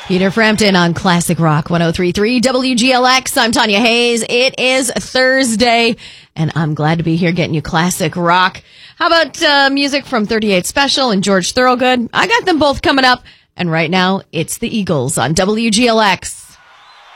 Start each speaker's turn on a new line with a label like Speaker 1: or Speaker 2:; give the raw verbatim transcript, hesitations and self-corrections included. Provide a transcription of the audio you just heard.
Speaker 1: Peter Frampton on Classic Rock one oh three point three W G L X. I'm Tanya Hayes. It is Thursday, and I'm glad to be here getting you classic rock. How about uh, music from thirty-eight Special and George Thorogood? I got them both coming up, and right now it's the Eagles on W G L X.